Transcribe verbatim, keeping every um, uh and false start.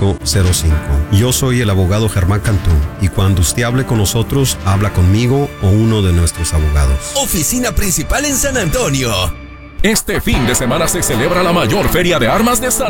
ocho cero cinco. Yo soy el abogado Germán Cantú y cuando usted hable con nosotros, habla conmigo o uno de nuestros abogados. Oficina principal en San Antonio. Este fin de semana se celebra la mayor feria de armas de San